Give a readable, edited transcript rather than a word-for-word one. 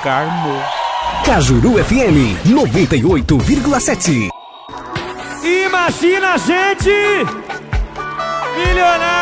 Carmo. Cajuru FM 98,7. Imagina a gente milionário.